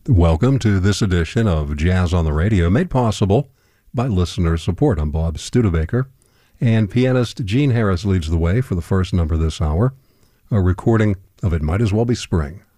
Welcome to this edition of Jazz on the Radio, made possible by listener support. I'm Bob Studebaker, and pianist Gene Harris leads the way for the first number this hour, a recording of It Might As Well Be Spring.